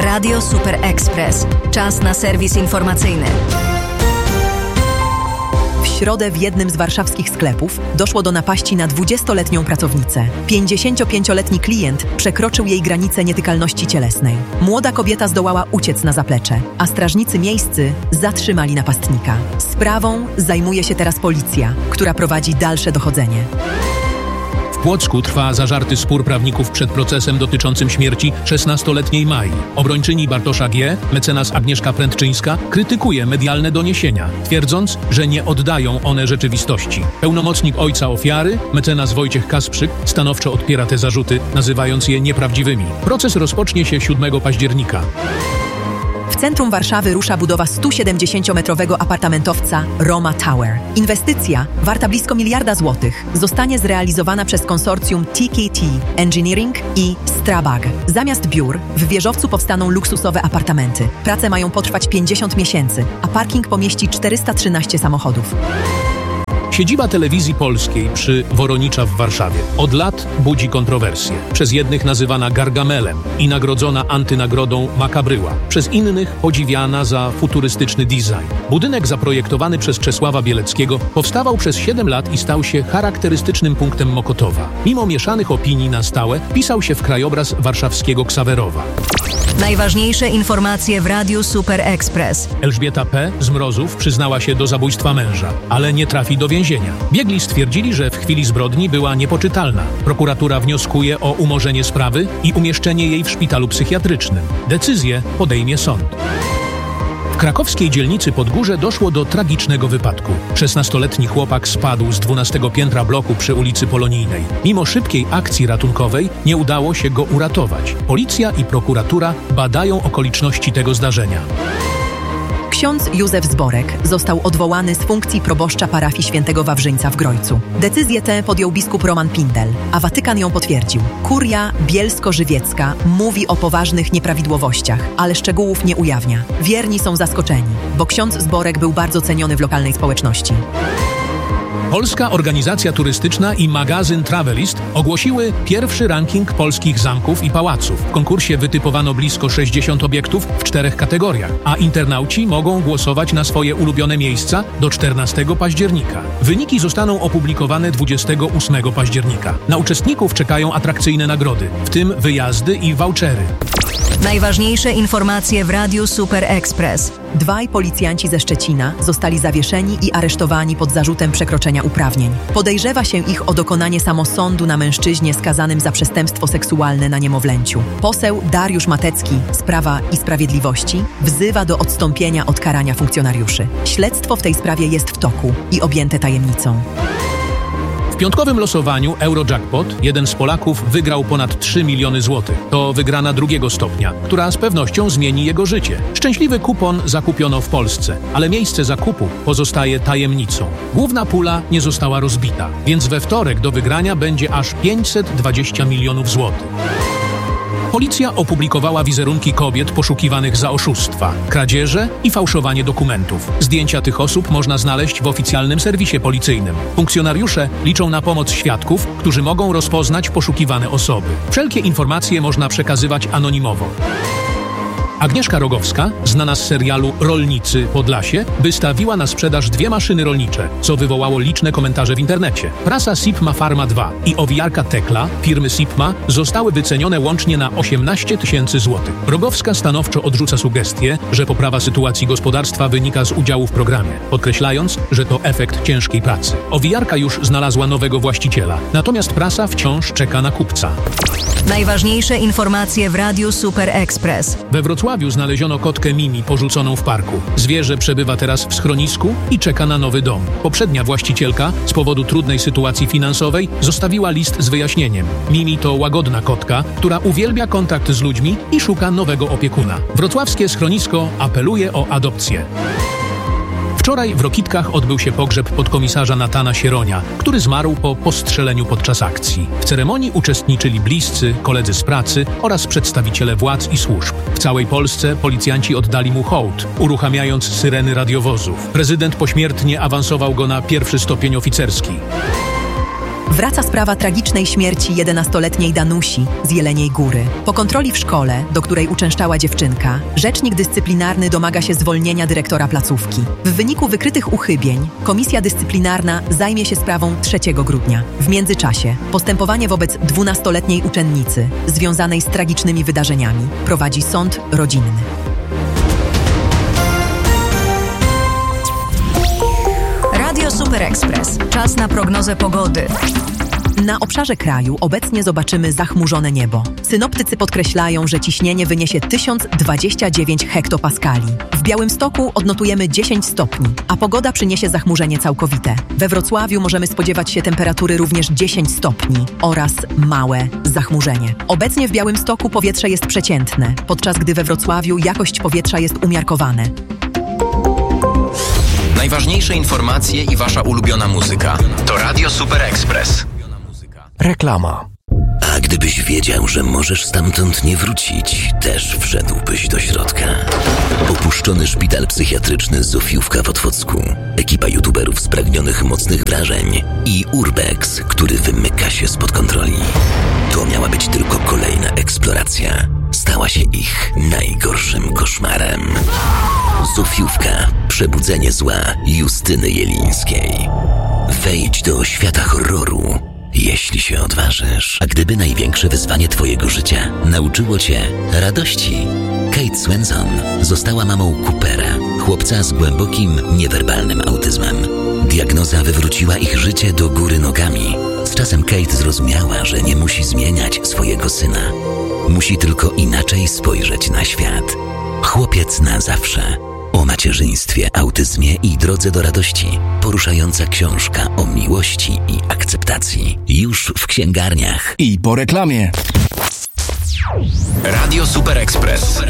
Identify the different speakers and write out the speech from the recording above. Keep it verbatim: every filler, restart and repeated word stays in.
Speaker 1: Radio Super Express. Czas na serwis informacyjny.
Speaker 2: W środę w jednym z warszawskich sklepów doszło do napaści na dwudziestoletnią pracownicę. pięćdziesięciopięcioletni klient przekroczył jej granicę nietykalności cielesnej. Młoda kobieta zdołała uciec na zaplecze, a strażnicy miejscy zatrzymali napastnika. Sprawą zajmuje się teraz policja, która prowadzi dalsze dochodzenie.
Speaker 3: W Płocku trwa zażarty spór prawników przed procesem dotyczącym śmierci szesnastoletniej Mai. Obrończyni Bartosza G., mecenas Agnieszka Prędczyńska, krytykuje medialne doniesienia, twierdząc, że nie oddają one rzeczywistości. Pełnomocnik ojca ofiary, mecenas Wojciech Kasprzyk, stanowczo odpiera te zarzuty, nazywając je nieprawdziwymi. Proces rozpocznie się siódmego października.
Speaker 2: W centrum Warszawy rusza budowa stusiedemdziesięciometrowego apartamentowca Roma Tower. Inwestycja, warta blisko miliarda złotych, zostanie zrealizowana przez konsorcjum T K T Engineering i Strabag. Zamiast biur, w wieżowcu powstaną luksusowe apartamenty. Prace mają potrwać pięćdziesiąt miesięcy, a parking pomieści czterysta trzynaście samochodów.
Speaker 3: Siedziba Telewizji Polskiej przy Woronicza w Warszawie od lat budzi kontrowersje. Przez jednych nazywana Gargamelem i nagrodzona antynagrodą Makabryła. Przez innych podziwiana za futurystyczny design. Budynek zaprojektowany przez Czesława Bieleckiego powstawał przez siedem lat i stał się charakterystycznym punktem Mokotowa. Mimo mieszanych opinii na stałe pisał się w krajobraz warszawskiego Ksawerowa.
Speaker 1: Najważniejsze informacje w Radiu Super Express.
Speaker 3: Elżbieta P. z Mrozów przyznała się do zabójstwa męża, ale nie trafi do więzienia. Biegli stwierdzili, że w chwili zbrodni była niepoczytalna. Prokuratura wnioskuje o umorzenie sprawy i umieszczenie jej w szpitalu psychiatrycznym. Decyzję podejmie sąd. W krakowskiej dzielnicy Podgórze doszło do tragicznego wypadku. szesnastoletni chłopak spadł z dwunastego piętra bloku przy ulicy Polonijnej. Mimo szybkiej akcji ratunkowej nie udało się go uratować. Policja i prokuratura badają okoliczności tego zdarzenia.
Speaker 2: Ksiądz Józef Zborek został odwołany z funkcji proboszcza parafii Świętego Wawrzyńca w Grojcu. Decyzję tę podjął biskup Roman Pindel, a Watykan ją potwierdził. Kuria bielsko-żywiecka mówi o poważnych nieprawidłowościach, ale szczegółów nie ujawnia. Wierni są zaskoczeni, bo ksiądz Zborek był bardzo ceniony w lokalnej społeczności.
Speaker 3: Polska Organizacja Turystyczna i magazyn Travelist ogłosiły pierwszy ranking polskich zamków i pałaców. W konkursie wytypowano blisko sześćdziesiąt obiektów w czterech kategoriach, a internauci mogą głosować na swoje ulubione miejsca do czternastego października. Wyniki zostaną opublikowane dwudziestego ósmego października. Na uczestników czekają atrakcyjne nagrody, w tym wyjazdy i vouchery.
Speaker 1: Najważniejsze informacje w Radiu Super Express.
Speaker 2: Dwaj policjanci ze Szczecina zostali zawieszeni i aresztowani pod zarzutem przekroczenia uprawnień. Podejrzewa się ich o dokonanie samosądu na mężczyźnie skazanym za przestępstwo seksualne na niemowlęciu. Poseł Dariusz Matecki z Prawa i Sprawiedliwości wzywa do odstąpienia od karania funkcjonariuszy. Śledztwo w tej sprawie jest w toku i objęte tajemnicą.
Speaker 3: W piątkowym losowaniu Eurojackpot jeden z Polaków wygrał ponad trzy miliony złotych. To wygrana drugiego stopnia, która z pewnością zmieni jego życie. Szczęśliwy kupon zakupiono w Polsce, ale miejsce zakupu pozostaje tajemnicą. Główna pula nie została rozbita, więc we wtorek do wygrania będzie aż pięćset dwadzieścia milionów złotych. Policja opublikowała wizerunki kobiet poszukiwanych za oszustwa, kradzieże i fałszowanie dokumentów. Zdjęcia tych osób można znaleźć w oficjalnym serwisie policyjnym. Funkcjonariusze liczą na pomoc świadków, którzy mogą rozpoznać poszukiwane osoby. Wszelkie informacje można przekazywać anonimowo. Agnieszka Rogowska, znana z serialu Rolnicy Podlasie, wystawiła na sprzedaż dwie maszyny rolnicze, co wywołało liczne komentarze w internecie. Prasa Sipma Pharma dwa i owijarka Tekla firmy Sipma zostały wycenione łącznie na osiemnaście tysięcy złotych. Rogowska stanowczo odrzuca sugestię, że poprawa sytuacji gospodarstwa wynika z udziału w programie, podkreślając, że to efekt ciężkiej pracy. Owijarka już znalazła nowego właściciela, natomiast prasa wciąż czeka na kupca.
Speaker 1: Najważniejsze informacje w Radiu Super Express.
Speaker 3: We Wrocławiu znaleziono kotkę Mimi porzuconą w parku. Zwierzę przebywa teraz w schronisku i czeka na nowy dom. Poprzednia właścicielka z powodu trudnej sytuacji finansowej zostawiła list z wyjaśnieniem. Mimi to łagodna kotka, która uwielbia kontakt z ludźmi i szuka nowego opiekuna. Wrocławskie schronisko apeluje o adopcję. Wczoraj w Rokitkach odbył się pogrzeb podkomisarza Natana Sieronia, który zmarł po postrzeleniu podczas akcji. W ceremonii uczestniczyli bliscy, koledzy z pracy oraz przedstawiciele władz i służb. W całej Polsce policjanci oddali mu hołd, uruchamiając syreny radiowozów. Prezydent pośmiertnie awansował go na pierwszy stopień oficerski.
Speaker 2: W Wraca sprawa tragicznej śmierci jedenastoletniej Danusi z Jeleniej Góry. Po kontroli w szkole, do której uczęszczała dziewczynka, rzecznik dyscyplinarny domaga się zwolnienia dyrektora placówki. W wyniku wykrytych uchybień komisja dyscyplinarna zajmie się sprawą trzeciego grudnia. W międzyczasie postępowanie wobec dwunastoletniej uczennicy związanej z tragicznymi wydarzeniami prowadzi sąd rodzinny.
Speaker 1: Radio Super Express. Czas na prognozę pogody.
Speaker 2: Na obszarze kraju obecnie zobaczymy zachmurzone niebo. Synoptycy podkreślają, że ciśnienie wyniesie tysiąc dwadzieścia dziewięć hektopaskali. W Białymstoku odnotujemy dziesięć stopni, a pogoda przyniesie zachmurzenie całkowite. We Wrocławiu możemy spodziewać się temperatury również dziesięć stopni oraz małe zachmurzenie. Obecnie w Białymstoku powietrze jest przeciętne, podczas gdy we Wrocławiu jakość powietrza jest umiarkowane.
Speaker 4: Najważniejsze informacje i wasza ulubiona muzyka to Radio Super Express.
Speaker 5: Reklama.
Speaker 6: A gdybyś wiedział, że możesz stamtąd nie wrócić, też wszedłbyś do środka. Opuszczony szpital psychiatryczny Zofiówka w Otwocku, ekipa youtuberów spragnionych mocnych wrażeń i Urbex, który wymyka się spod kontroli. To miała być tylko kolejna eksploracja. Stała się ich najgorszym koszmarem. Zofiówka. Przebudzenie zła Justyny Jelińskiej. Wejdź do świata horroru, jeśli się odważysz. A gdyby największe wyzwanie twojego życia nauczyło cię radości? Kate Swenson została mamą Coopera, chłopca z głębokim, niewerbalnym autyzmem. Diagnoza wywróciła ich życie do góry nogami. Z czasem Kate zrozumiała, że nie musi zmieniać swojego syna. Musi tylko inaczej spojrzeć na świat. Chłopiec na zawsze. O macierzyństwie, autyzmie i drodze do radości. Poruszająca książka o miłości i akceptacji. Już w księgarniach.
Speaker 5: I po reklamie.
Speaker 4: Radio Super Express.